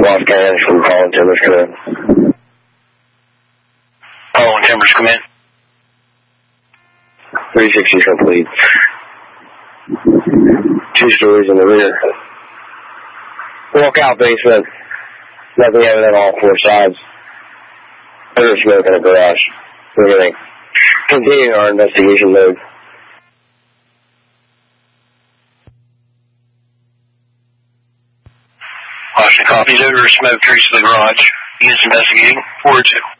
Los Cannons from Colin Timbers, come in. Colin Timbers, come in. 360 complete. 2 stories in the rear. Walkout basement. Nothing evident on all 4 sides. There's smoke in the garage. We're going to continue our investigation mode. Washington copies, odor of smoke traces the garage. Units investigating. 4-2.